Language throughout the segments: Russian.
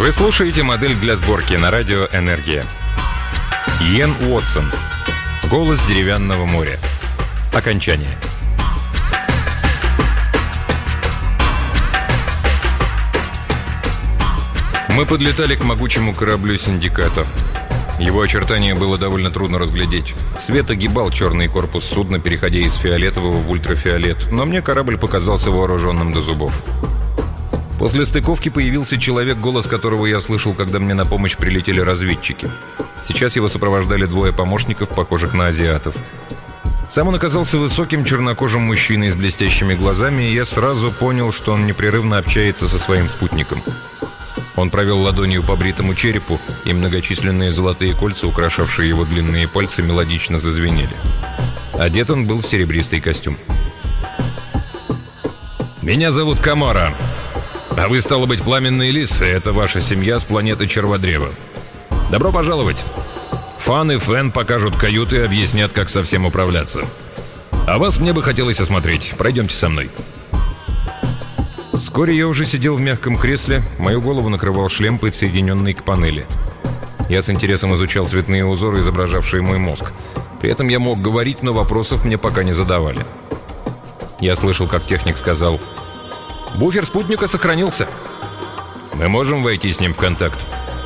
Вы слушаете модель для сборки на радио «Энергия». Иэн Уотсон. «Голос деревянного моря». Окончание. Мы подлетали к могучему кораблю «Синдиката». Его очертания было довольно трудно разглядеть. Свет огибал черный корпус судна, переходя из фиолетового в ультрафиолет, но мне корабль показался вооруженным до зубов. После стыковки появился человек, голос которого я слышал, когда мне на помощь прилетели разведчики. Сейчас его сопровождали двое помощников, похожих на азиатов. Сам он оказался высоким чернокожим мужчиной с блестящими глазами, и я сразу понял, что он непрерывно общается со своим спутником. Он провел ладонью по бритому черепу, и многочисленные золотые кольца, украшавшие его длинные пальцы, мелодично зазвенели. Одет он был в серебристый костюм. «Меня зовут Камара. А вы, стало быть, пламенные лисы. Это ваша семья с планеты Черводрева. Добро пожаловать. Фан и Фен покажут каюты и объяснят, как со всем управляться. А вас мне бы хотелось осмотреть. Пройдемте со мной». Вскоре я уже сидел в мягком кресле, мою голову накрывал шлем, подсоединенный к панели. Я с интересом изучал цветные узоры, изображавшие мой мозг. При этом я мог говорить, но вопросов мне пока не задавали. Я слышал, как техник сказал: «Буфер спутника сохранился. Мы можем войти с ним в контакт».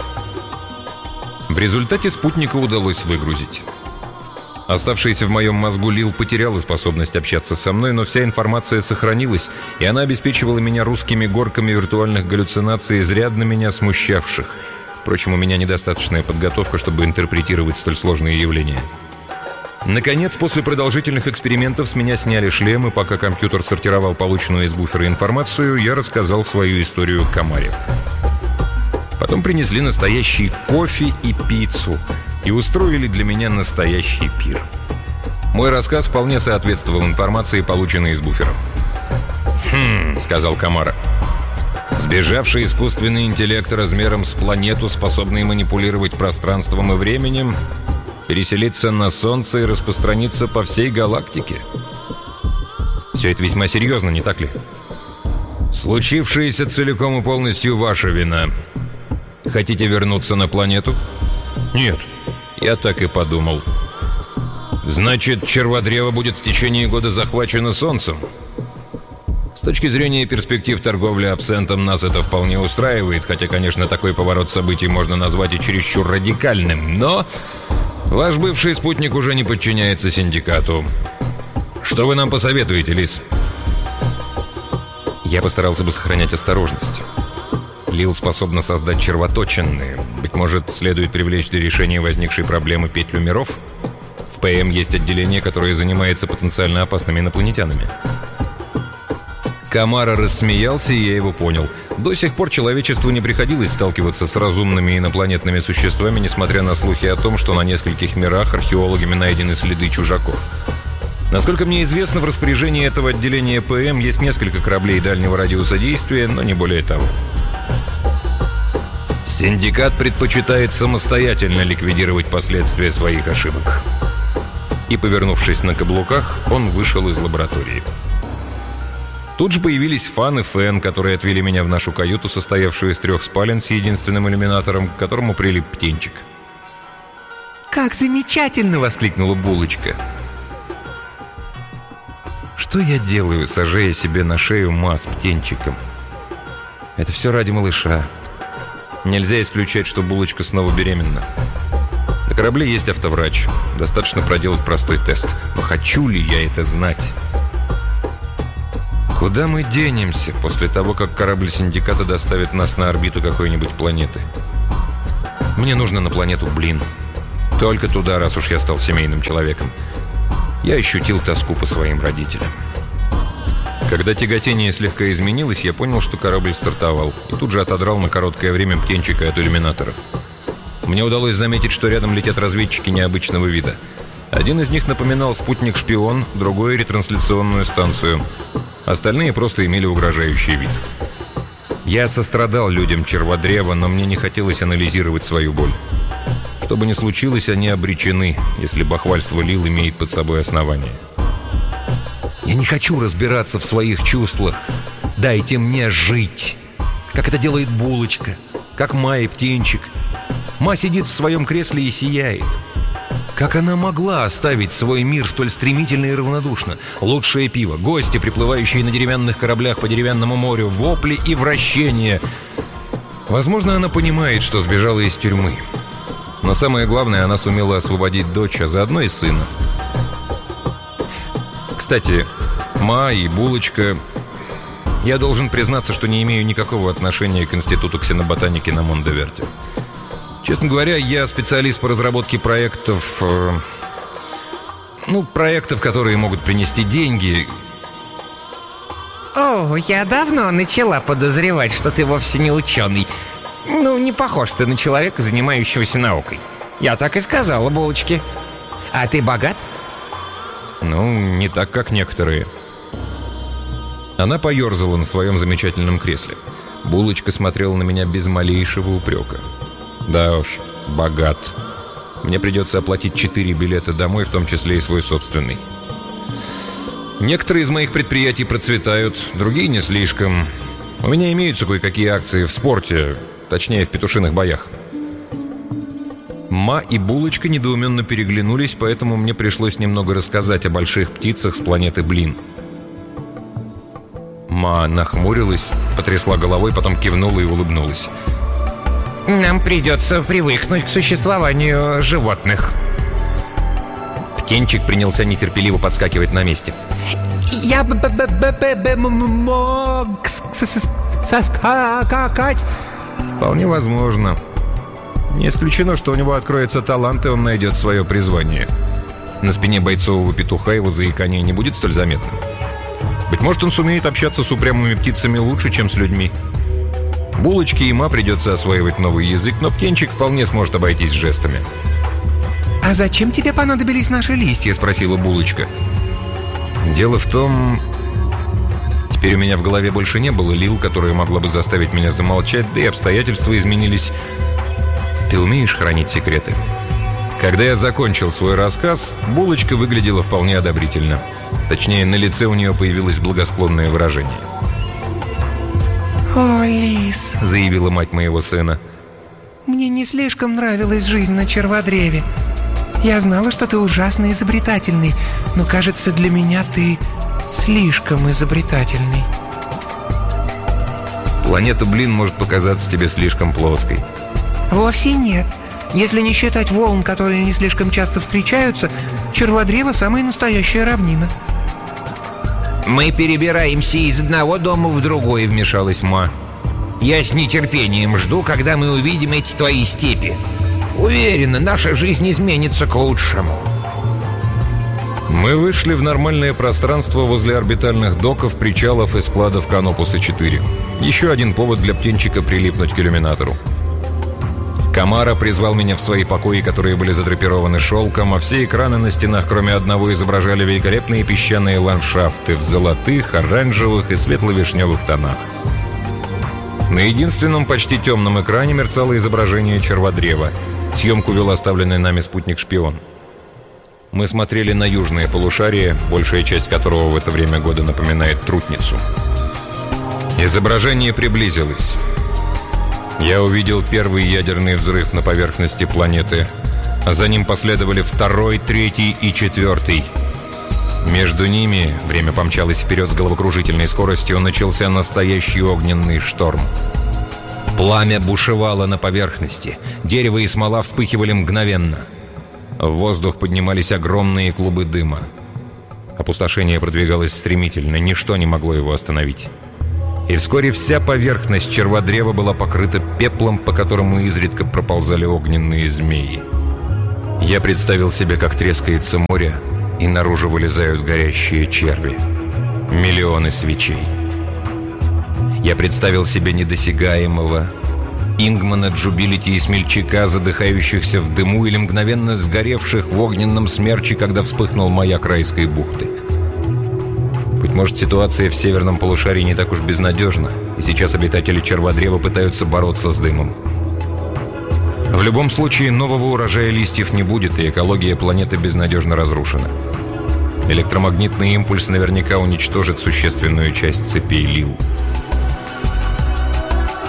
В результате спутника удалось выгрузить. Оставшийся в моем мозгу Лил потеряла способность общаться со мной, но вся информация сохранилась, и она обеспечивала меня русскими горками виртуальных галлюцинаций, изрядно меня смущавших. Впрочем, у меня недостаточная подготовка, чтобы интерпретировать столь сложные явления. Наконец, после продолжительных экспериментов с меня сняли шлем, и пока компьютер сортировал полученную из буфера информацию, я рассказал свою историю Камаре. Потом принесли настоящий кофе и пиццу и устроили для меня настоящий пир. Мой рассказ вполне соответствовал информации, полученной из буфера. «Хм», — сказал Камара. «Сбежавший искусственный интеллект размером с планету, способный манипулировать пространством и временем, переселиться на Солнце и распространиться по всей галактике? Все это весьма серьезно, не так ли? Случившееся целиком и полностью ваша вина. Хотите вернуться на планету?» «Нет». «Я так и подумал». «Значит, Черводрево будет в течение года захвачено Солнцем?» «С точки зрения перспектив торговли абсентом нас это вполне устраивает, хотя, конечно, такой поворот событий можно назвать и чересчур радикальным, но ваш бывший спутник уже не подчиняется Синдикату. Что вы нам посоветуете, Лис?» Я постарался бы сохранять осторожность. Лил способна создать червоточинные. Быть может, следует привлечь для решения возникшей проблемы петлю миров? В ПМ есть отделение, которое занимается потенциально опасными инопланетянами. Камара рассмеялся, и я его понял. До сих пор человечеству не приходилось сталкиваться с разумными инопланетными существами, несмотря на слухи о том, что на нескольких мирах археологами найдены следы чужаков. Насколько мне известно, в распоряжении этого отделения ПМ есть несколько кораблей дальнего радиуса действия, но не более того. Синдикат предпочитает самостоятельно ликвидировать последствия своих ошибок. И, повернувшись на каблуках, он вышел из лаборатории. Тут же появились Фан и Фен, которые отвели меня в нашу каюту, состоявшую из 3 спален с единственным иллюминатором, к которому прилип птенчик. «Как замечательно!» — воскликнула Булочка. Что я делаю, сажая себе на шею мазь птенчиком? Это все ради малыша. Нельзя исключать, что Булочка снова беременна. На корабле есть автоврач. Достаточно проделать простой тест. Но хочу ли я это знать? Куда мы денемся после того, как корабль Синдиката доставит нас на орбиту какой-нибудь планеты? Мне нужно на планету Блин. Только туда, раз уж я стал семейным человеком. Я ощутил тоску по своим родителям. Когда тяготение слегка изменилось, я понял, что корабль стартовал, и тут же отодрал на короткое время птенчика от иллюминатора. Мне удалось заметить, что рядом летят разведчики необычного вида. Один из них напоминал спутник-шпион, другой — ретрансляционную станцию. Остальные просто имели угрожающий вид. Я сострадал людям Черводрева, но мне не хотелось анализировать свою боль. Что бы ни случилось, они обречены, если бахвальство Лил имеет под собой основание. Я не хочу разбираться в своих чувствах. Дайте мне жить, как это делает Булочка. как Ма и птенчик. Ма сидит в своем кресле и сияет. Как она могла оставить свой мир столь стремительно и равнодушно? Лучшее пиво, гости, приплывающие на деревянных кораблях по деревянному морю, вопли и вращения. Возможно, она понимает, что сбежала из тюрьмы. Но самое главное, она сумела освободить дочь, а заодно и сына. Кстати, Ма и Булочка... Я должен признаться, что не имею никакого отношения к Институту ксеноботаники на Монде-Верте. Честно говоря, я специалист по разработке проектов... проектов, которые могут принести деньги. О, я давно начала подозревать, что ты вовсе не ученый. Не похож ты на человека, занимающегося наукой. Я так и сказала Булочке. А ты богат? Не так, как некоторые. Она поерзала на своем замечательном кресле. Булочка смотрела на меня без малейшего упрека. Да уж, богат. Мне придется оплатить 4 билета домой, в том числе и свой собственный. Некоторые из моих предприятий процветают, другие не слишком. У меня имеются кое-какие акции в спорте, точнее, в петушиных боях. Ма и Булочка недоуменно переглянулись, поэтому мне пришлось немного рассказать о больших птицах с планеты Блин. Ма нахмурилась, потрясла головой, потом кивнула и улыбнулась. Нам придется привыкнуть к существованию животных. Птенчик принялся нетерпеливо подскакивать на месте. Я мог соскакать. Вполне возможно. Не исключено, что у него откроется талант, и он найдет свое призвание. На спине бойцового петуха его заикание не будет столь заметным. Быть может, он сумеет общаться с упрямыми птицами лучше, чем с людьми. Булочке и Ма придется осваивать новый язык, но птенчик вполне сможет обойтись жестами. «А зачем тебе понадобились наши листья?» — спросила Булочка. Дело в том... Теперь у меня в голове больше не было Лил, которая могла бы заставить меня замолчать, да и обстоятельства изменились. Ты умеешь хранить секреты? Когда я закончил свой рассказ, Булочка выглядела вполне одобрительно. Точнее, на лице у нее появилось благосклонное выражение. «О, Лис», — заявила мать моего сына, — «мне не слишком нравилась жизнь на черводреве. Я знала, что ты ужасно изобретательный, но, кажется, для меня ты слишком изобретательный». Планета Блин может показаться тебе слишком плоской. Вовсе нет. Если не считать волн, которые не слишком часто встречаются, черводрево — самая настоящая равнина. «Мы перебираемся из одного дома в другой», — вмешалась Ма. «Я с нетерпением жду, когда мы увидим эти твои степи. Уверена, наша жизнь изменится к лучшему». Мы вышли в нормальное пространство возле орбитальных доков, причалов и складов Канопуса-4. Еще один повод для птенчика прилипнуть к иллюминатору. Камара призвал меня в свои покои, которые были задрапированы шелком, а все экраны на стенах, кроме одного, изображали великолепные песчаные ландшафты в золотых, оранжевых и светло-вишневых тонах. На единственном почти темном экране мерцало изображение черводрева. Съемку вел оставленный нами спутник-шпион. Мы смотрели на южное полушарие, большая часть которого в это время года напоминает трутницу. Изображение приблизилось. Я увидел первый ядерный взрыв на поверхности планеты, а за ним последовали второй, третий и четвертый. Между ними, время помчалось вперед с головокружительной скоростью, начался настоящий огненный шторм. Пламя бушевало на поверхности, дерево и смола вспыхивали мгновенно. В воздух поднимались огромные клубы дыма. Опустошение продвигалось стремительно, ничто не могло его остановить. И вскоре вся поверхность черводрева была покрыта пеплом, по которому изредка проползали огненные змеи. Я представил себе, как трескается море, и наружу вылезают горящие черви. Миллионы свечей. Я представил себе недосягаемого Ингмана, Джубилити и Смельчака, задыхающихся в дыму или мгновенно сгоревших в огненном смерче, когда вспыхнул маяк райской бухты. Быть может, ситуация в северном полушарии не так уж безнадежна, и сейчас обитатели черводрева пытаются бороться с дымом. В любом случае, нового урожая листьев не будет, и экология планеты безнадежно разрушена. Электромагнитный импульс наверняка уничтожит существенную часть цепей Лил.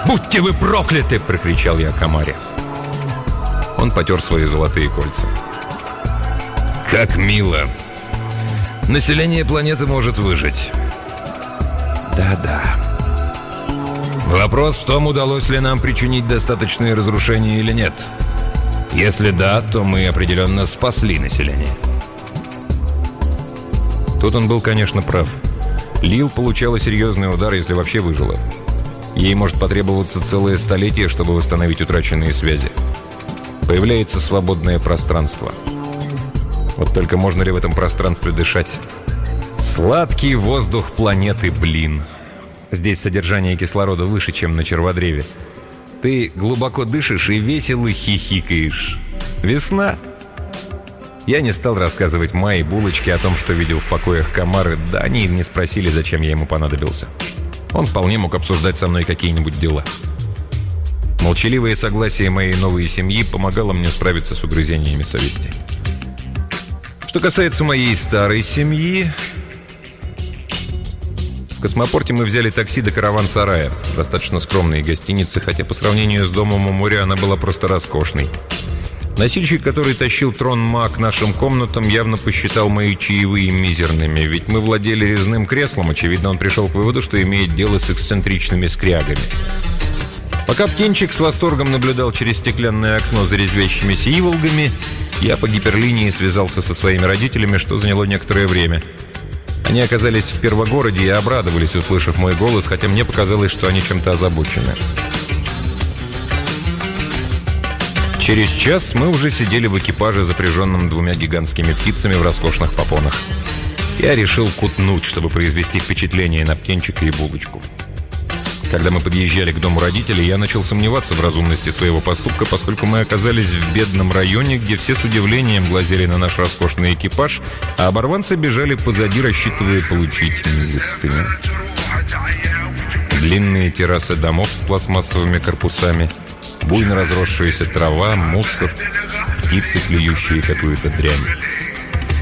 «Будьте вы прокляты!» — прокричал я Камаре. Он потер свои золотые кольца. «Как мило! Население планеты может выжить». «Да-да». «Вопрос в том, удалось ли нам причинить достаточные разрушения или нет. Если да, то мы определенно спасли население». Тут он был, конечно, прав. Лил получала серьезный удар, если вообще выжила. Ей может потребоваться целое столетие, чтобы восстановить утраченные связи. Появляется свободное пространство. Вот только можно ли в этом пространстве дышать? Сладкий воздух планеты, блин. Здесь содержание кислорода выше, чем на Черводреве. Ты глубоко дышишь и весело хихикаешь. Весна. Я не стал рассказывать Майе и Булочке о том, что видел в покоях Камары, да они не спросили, зачем я ему понадобился. Он вполне мог обсуждать со мной какие-нибудь дела. Молчаливое согласие моей новой семьи помогало мне справиться с угрызениями совести. Что касается моей старой семьи... В космопорте мы взяли такси до караван-сарая. Достаточно скромной гостиницы, хотя по сравнению с домом у моря она была просто роскошной. Носильщик, который тащил трон Ма к нашим комнатам, явно посчитал мои чаевые мизерными, ведь мы владели резным креслом. Очевидно, он пришел к выводу, что имеет дело с эксцентричными скрягами. Пока птенчик с восторгом наблюдал через стеклянное окно за резвящимися иволгами, я по гиперлинии связался со своими родителями, что заняло некоторое время. Они оказались в Первогороде и обрадовались, услышав мой голос, хотя мне показалось, что они чем-то озабочены. Через час мы уже сидели в экипаже, запряженном 2 гигантскими птицами в роскошных попонах. Я решил кутнуть, чтобы произвести впечатление на птенчика и Булочку. Когда мы подъезжали к дому родителей, я начал сомневаться в разумности своего поступка, поскольку мы оказались в бедном районе, где все с удивлением глазели на наш роскошный экипаж, а оборванцы бежали позади, рассчитывая получить милостыню. Длинные террасы домов с пластмассовыми корпусами, буйно разросшаяся трава, мусор, птицы, клюющие какую-то дрянь.